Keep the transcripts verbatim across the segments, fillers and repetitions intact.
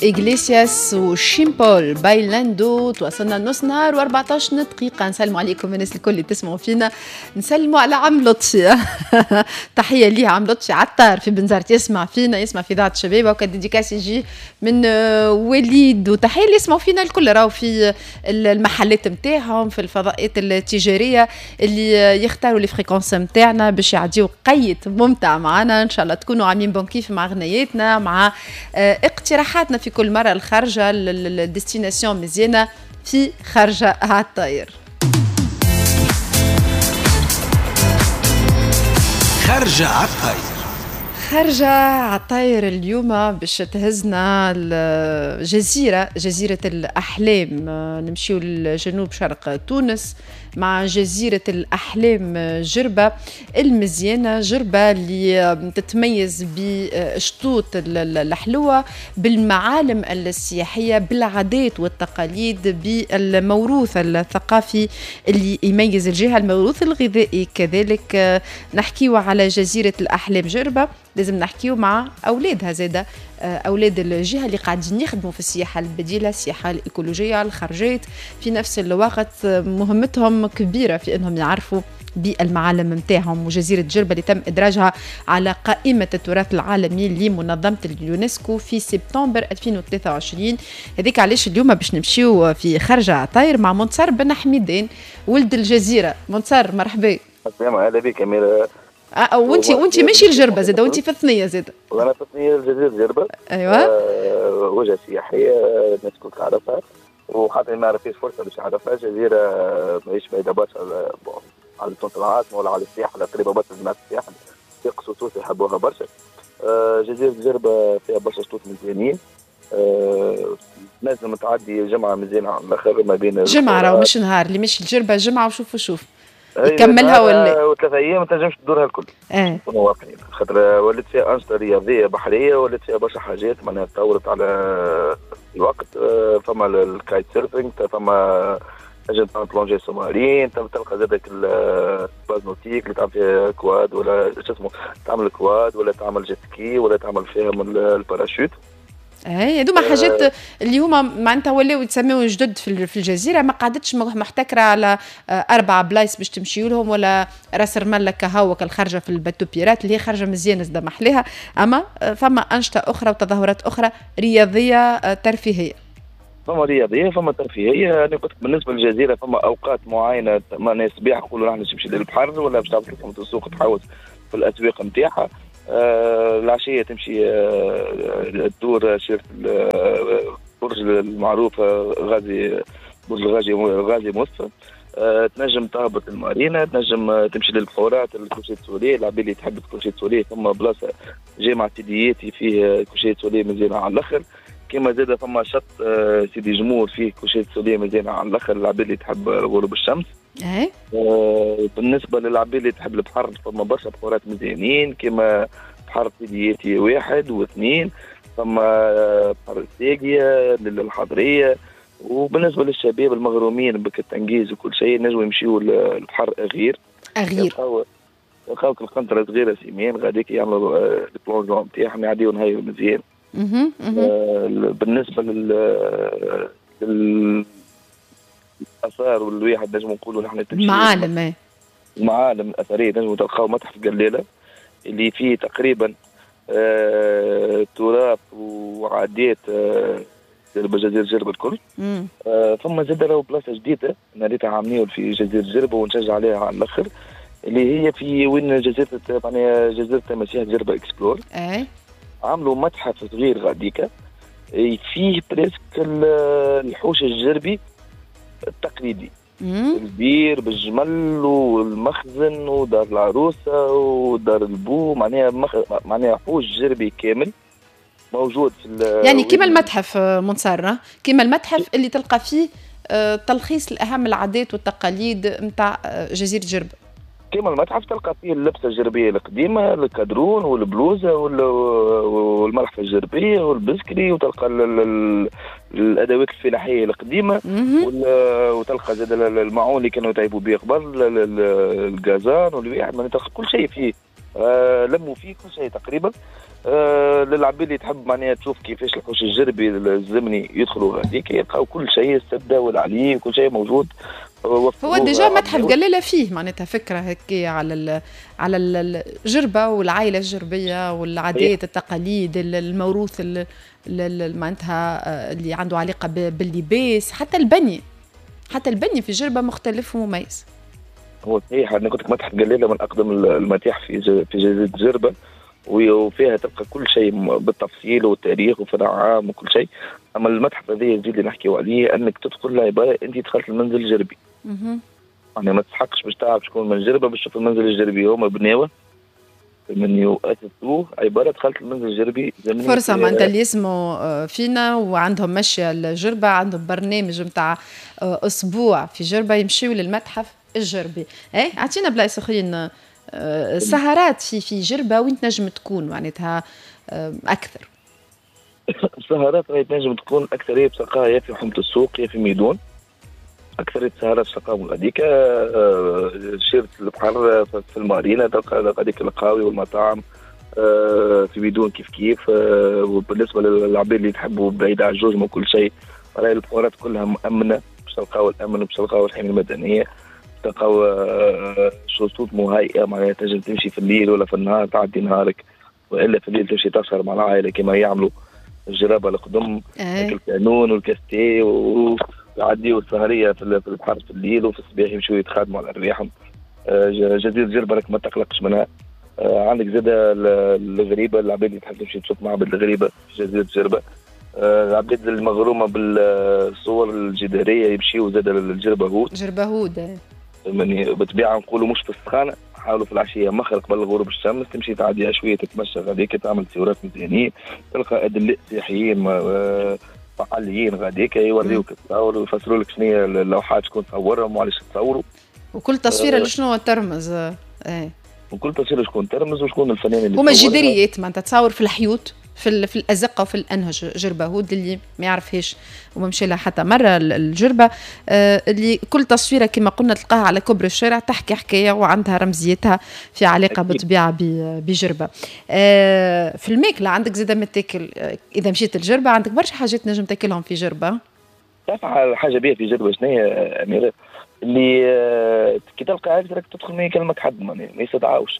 إغليسياس وشيمبول بايلاندو. تواصلنا نص نهار وأربعطاش دقيقة. نسلموا عليكم الناس الكل اللي تسمعوا فينا. نسلموا على عم لطفي تحية ليه عم لطفي عطار في بنزرت، يسمع فينا، يسمع في إذاعة الشباب، وكان ديديكاس يجي من وليد. وتحية اللي يسمعوا فينا الكل، راهو في المحلات نتاعهم، في الفضاءات التجارية اللي يختاروا لي فريكونس نتاعنا باش يعديوا قيت ممتع معنا. إن شاء الله تكونوا عاملين بون كيف مع غنياتنا، مع اقتراحاتنا في كل مرة الخارجة الديستيناسيون مزيانة في خارجة عالطاير. خارجة عالطاير. خارجة عالطاير اليوم باش تهزنا الجزيرة، جزيرة الأحلام. نمشيو لجنوب شرق تونس مع جزيرة الأحلام جربة المزيانة. جربة اللي تتميز بشطوط الحلوة، بالمعالم السياحية، بالعادات والتقاليد، بالموروث الثقافي اللي يميز الجهة، الموروث الغذائي كذلك. نحكيو على جزيرة الأحلام جربة، لازم نحكيو مع أولادها زادة، أولاد الجهة اللي قاعدين يخدموا في السياحة البديلة، السياحة الإيكولوجية، الخرجات. في نفس الوقت مهمتهم كبيرة في أنهم يعرفوا بالمعالم متاعهم. وجزيرة جربة اللي تم إدراجها على قائمة التراث العالمي لمنظمة اليونسكو في سبتمبر ألفين وثلاثة وعشرين. هذيك علاش اليوم باش نمشيو في خارجة عطاير مع منتصر بن حميدان ولد الجزيرة. منتصر مرحبا. السلام عليكم. اهلا بك اميره. اه وانت وانت ماشي الجربه زاده، وانت في الثنيه زاده. وانا في الثنيه جزيره جربه. ايوه. آه وجهه سياحيه الناس الكل تعرفها، وحتى ما فيش فرصه باش يعرفها. جزيره ماهيش بعيده برشا على طنط العاصمه ولا على السياحه، لا قريبه برشا جماعه السياحه يقصوا توت يحبوها برشا. آه جزيره جربه فيها برشا شطوط مزيانين. آه لازم تعدي جمعه مزيانه على الاخر ما بين جمعه، راهو مش نهار اللي مش الجربه جمعه وشوف وشوف يكملها ولا وثلاث ايام ما تنجمش تدورها الكل. اه نكونوا واقعيين، خاطر ولات فيها انشطه رياضيه بحريه، ولات فيها برشا حاجات معناها تطورت على الوقت. فما الكايت سيرفينغ، فما تنجم تعمل بلونجي سومارين، تلقى زادك الباز نوتيك اللي تعمل فيها كواد ولا شو اسمه، تعمل كواد ولا تعمل جيت سكي ولا تعمل فيها من الباراشوت. اي هذوما حاجات اللي هما معناتها ولاو يتسموا جدد في الجزيره، ما قعدتش محتكره على اربع بلايص باش تمشيو لهم، ولا راس رمال كهو كالخرجه في الباتو بيرات اللي هي خرجه مزيانه زاد محليها. اما فما انشطه اخرى وتظاهرات اخرى رياضيه ترفيهيه. فما رياضيه، فما ترفيهيه. يعني قلت بالنسبه للجزيره فما اوقات معينه، معناها الصباح يقولوا نحن تمشي للبحر ولا باش تعمل في السوق تحوس في الاسواق نتاعها. آه العشية تمشي آه الدور شيرت البرج المعروف غازي برج غازي غازي موسى. آه تنجم تهبط المارينا، تنجم تمشي للبحورات الكوشي سولي. العباد اللي تحب الكوشي سولي ثم بلاصة جامع سيدياتي فيه كوشي سولي مزيانة على الآخر. كما زاد فما شط آه سيدي جمهور فيه كوشي سولي مزيانة على الآخر العباد اللي تحب غروب الشمس. ايه آه بالنسبه للعباد اللي تحب البحر فما برشا بحورات مزيانين، كما بحر سيدياتي واحد واثنين، فما بحر الساقيه للحضريه. وبالنسبه للشباب المغرومين بالتنجيز وكل شيء نجموا يمشيوا للبحر اغير. اغير يلقاو القنطره صغيره سيمين غاديك يعملوا البلونجون نتاعهم يعديوا نهاية مزيان. آه بالنسبه لل لل اثار والواحد نجم نقولوا نحن تمشي معالم. ايه المعالم الاثريه نجم تلقاو متحف قليله اللي فيه تقريبا آه تراث وعادات آه جزيره جربه الكل. آه ثم زاد راهو بلاصه جديده ناريتها عاملين في جزيره جربه ونشجع عليها على الاخر، اللي هي في وين جزيره معناها جزيره تماسيح جربه اكسبلور. اي عملوا متحف صغير غاديكا فيه بريسك الحوش الجربي التقليدي. مم. البير بالجمل والمخزن ودار العروسه ودار البو، معناها مخ... معناها حوش جربي كامل موجود في يعني كيما المتحف منصر، كيما المتحف اللي تلقى فيه تلخيص الاهم العادات والتقاليد نتاع جزيره جربه. كيما المتحف تلقى فيه اللبسه الجربيه القديمه، الكادرون والبلوزه والملحفه الجربيه والبسكري، وتلقى الادوات الفلاحيه القديمه، وتلقى زاد المعون اللي كانوا يطيبوا به قبل، الغازان والواحد، تلقى كل شيء فيه آه لموا فيه كل شيء تقريبا. آه للعباد اللي تحب معناها تشوف كيفاش الحوش الجربي الزمني يدخلوا هذيك يلقاو كل شيء السده والعلي وكل شيء موجود. هو ديجا متحف قليله فيه معناتها فكره هيك على ال على الجربه والعائله الجربيه والعادات التقاليد الموروث معناتها اللي عنده علاقه باللباس، حتى البني حتى البني في جربه مختلف ومميز. هو صحيح انا قلت لك متحف قليله من اقدم المتاحف في في جزيره جربه، وفيها تلقى كل شيء بالتفصيل والتاريخ وفناء عام وكل شيء. اما المتحف هذا الجديد اللي نحكيو عليه انك تدخل عباره انت دخلت المنزل الجربي. اها يعني ما تسحقش باش تعرف شكون من جربه باش تشوف المنزل الجربي. هما بناوه من يؤسسوه عباره دخلت المنزل الجربي. فرصه معناتها اللي يسمعوا فينا وعندهم مشيه الجربه عندهم برنامج نتاع اسبوع في جربه يمشيوا للمتحف الجربي. ايه اعطينا بلايص اخرين سهرات في في جربه وين تنجم تكون معناتها اكثر؟ السهرات راهي تنجم تكون اكثريه بصراحه يا في حومه السوق يا في ميدون. اكثريه السهرات بصراحه غاديك شيرة البحر في المارينا تلقى غاديك القهاوي والمطاعم في ميدون كيف كيف. وبالنسبه للعباد اللي تحبوا بعيد على الجوج وكل شيء راهي البحورات كلها مأمنه باش تلقاو الامن باش تلقاو الحمايه المدنيه تلقاو شروط مهيئه معناها تنجم تمشي في الليل ولا في النهار تعدي نهارك، والا في الليل تمشي تسهر مع العائله كما يعملوا الجرابه القدم الكانون والكاستي ويعديوا السهريه في البحر في الليل وفي الصباح يمشوا يتخادموا على رواحهم. جزيره جربه راك ما تقلقش منها. عندك زاده الغريبه العباد اللي تحب تمشي تشوف معبد الغريبه في جزيره جربه. العباد المغرومه بالصور الجداريه يمشيوا زاده للجربهود. جربهود يعني بالطبيعه نقولوا مش في السخانه، حاولوا في العشيه مخر قبل غروب الشمس تمشي تعديها شويه تتمشى غاديك تعمل صورات مزيانين تلقى ادلاء سياحيين فعاليين غاديك يوريوك التصاور ويفسروا لك شنو هي اللوحات شكون تصورهم وعلاش تصوروا وكل تصويره أه لشنو ترمز. ايه وكل تصويره شكون ترمز وشكون الفنان اللي هما الجداريات معناتها تصور في الحيوت في في الازقه وفي الانهج جربهود اللي ما يعرفهاش وما مشى لها حتى مره الجربه آه اللي كل تصويره كما قلنا تلقاها على كبر الشارع تحكي حكايه وعندها رمزيتها في علاقه بالطبيعه بجربه. آه في الماكله عندك زاده ما تاكل اذا مشيت الجربه عندك برشا حاجات نجم تاكلهم في جربه. تعرف حاجه بيها في جربه شنو هي اميره اللي آه كي تلقى عرس راك تدخل ما يكلمك حد ما يستدعاوش.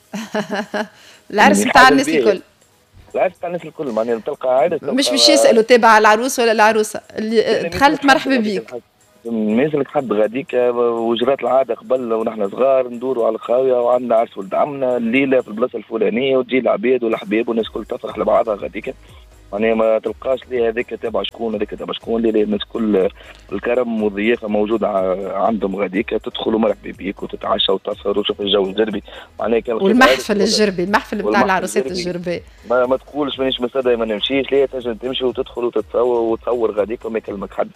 العرس نتاع الناس الكل العرس تاع الناس الكل معناها تلقى عادة مش باش يسالوا تابع العروس ولا العروسه اللي دخلت مرحبا بيك. مازلك حد غاديك وجرات العاده قبل ونحن صغار ندوروا على الخاويه وعندنا عرس ولد عمنا الليله في البلاصه الفلانيه وتجي العباد والحباب والناس الكل تفرح لبعضها غاديك معناها ما تلقاش ليه هذاك تابع شكون هذاك تابع شكون ليه الناس كل الكرم والضيافه موجوده عندهم غاديك تدخل ومرحبا بيك وتتعشى وتسهر وتشوف الجو الجربي معناها كان والمحفل الجربي المحفل نتاع العروسات الجربي ما, ما تقولش مانيش مصدق ما نمشيش ليه تنجم تمشي وتدخل وتتصور وتصور غاديك وما يكلمك حد.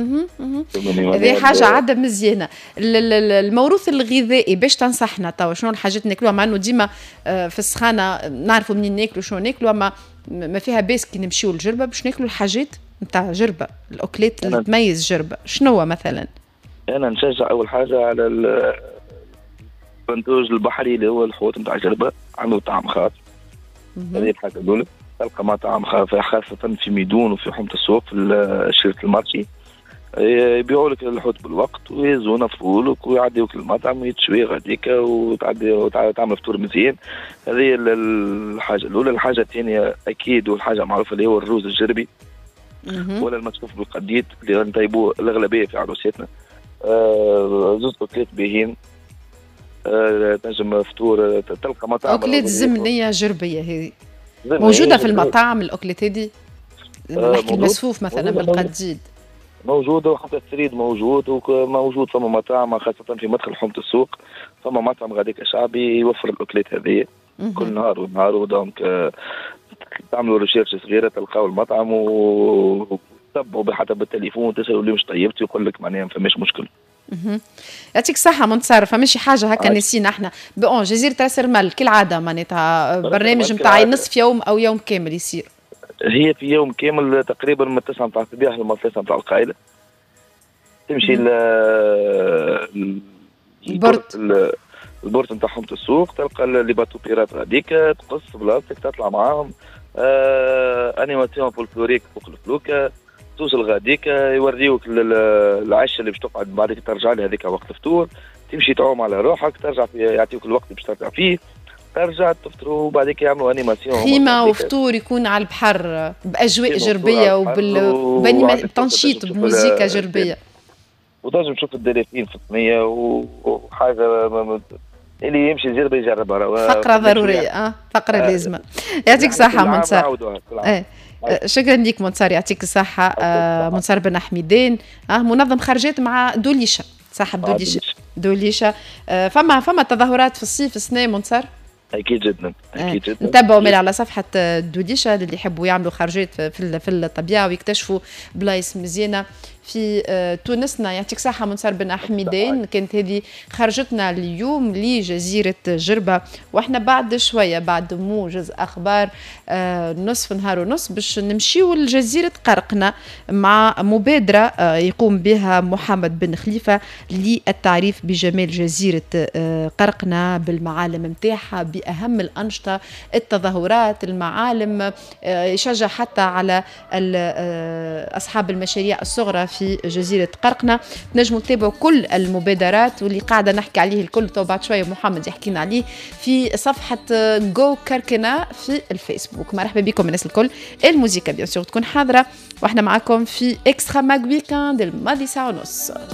هذه حاجه عاده مزيانه. الموروث الغذائي باش تنصحنا توا شنو الحاجات ناكلوها مع انه ديما في السخانه نعرفوا منين ناكلوا شنو ناكلوا اما ما فيها باس كي نمشيو لجربه باش ناكلوا الحاجات نتاع جربه الاكلات اللي تميز جربه شنو مثلا؟ انا نشجع اول حاجه على البنتوج البحري اللي هو الحوت نتاع جربه عنده طعم خاص. هذه الحاجه الاولى تلقى مطعم خاصه في ميدون وفي حومه السوق في شيرة المارشي يبيعوا لك الحوت بالوقت ويزونا فولك ويعديوك المطعم ويتشوي غاديك وتعدي وتعمل فطور مزيان. هذه الحاجه الاولى. الحاجه الثانيه اكيد والحاجه معروفه اللي هو الروز الجربي ولا المسفوف بالقديد اللي نطيبوه الاغلبيه في عروساتنا. آه زوز اكلات باهين. آه تنجم فطور تلقى مطاعم اكلات زمنيه جربيه هذه موجوده في المطاعم الاكلات هذه نحكي المسفوف مثلا بالقديد موجودة وحتى الثريد موجود وموجود فما مطاعم خاصة في مدخل حومة السوق فما مطعم غاديك شعبي يوفر الأكلات هذه كل نهار ونهار ودونك تعملوا ريشيرش صغيرة تلقاو المطعم وتتبعوا حتى بالتليفون تسألوا لي مش طيبتي يقول لك معناها ما فماش مشكل. يعطيك الصحة منتصر فماشي حاجة هكا نسينا احنا بون جزيرة راس المال كالعادة معناتها برنامج نتاع نصف يوم أو يوم كامل يصير. هي في يوم كامل تقريبا من التسعة نتاع الصباح لما الثلاثة نتاع القايلة تمشي ل البرد البورت نتاعهم تسوق، تلقى لي باتو بيرات غاديك تقص بلاصتك تطلع معاهم. آه انيماسيون فولكلوريك فوق الفلوكه، توصل غاديك يوريوك العشه اللي باش تقعد بعدك ترجع لي هذيك وقت الفطور، تمشي تعوم على روحك ترجع في يعطيوك الوقت اللي باش ترجع فيه، ترجع تفطروا وبعديك يعملوا انيماسيون خيمه وفطور يكون على البحر باجواء جربيه وبالتنشيط بموسيقى جربيه، وتنجم تشوف الدلافين في الصينيه وحاجه اللي يمشي يجرب يجربها. فقره ضروريه اه فقره آه لازمه. يعطيك الصحه منصار. ايه شكرا لك منصار، يعطيك الصحه. آه منصار بن حميدان آه منظم خرجات مع دوليشه، صاحب دوليشه دوليشه. آه فما فما تظاهرات في الصيف السنه منصار؟ اكيد جدا اكيد جدا. نتابعوا مال على صفحه دوليشه اللي يحبوا يعملوا خرجات في في الطبيعه ويكتشفوا بلايص مزيانه في تونسنا. يعطيك صحة منصار بن حميدان. كانت هذه خرجتنا اليوم لجزيرة جربة، واحنا بعد شوية بعد موجز أخبار نصف نهار ونص باش نمشيو لجزيرة قرقنة مع مبادرة يقوم بها محمد بن خليفة للتعريف بجمال جزيرة قرقنة بالمعالم متاعها بأهم الأنشطة، التظاهرات، المعالم، يشجع حتى على أصحاب المشاريع الصغرى في جزيرة قرقنة. نجموا تتابعوا كل المبادرات واللي قاعدة نحكي عليه الكل تو بعد شوية محمد يحكينا عليه في صفحة جو كركنا في الفيسبوك. مرحبا بكم الناس الكل. الموسيقى بيان سور تكون حاضرة واحنا معكم في اكسترا ماغ ويكاند الماضي ساعة ونص.